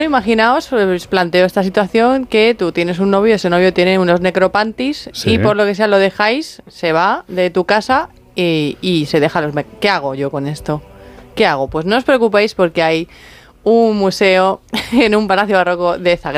Imaginaos, os planteo esta situación que tú tienes un novio, ese novio tiene unos necropantis y por lo que sea lo dejáis, se va de tu casa y se deja los... ¿Qué hago yo con esto? ¿Qué hago? Pues no os preocupéis porque hay un museo en un palacio barroco de Zagreb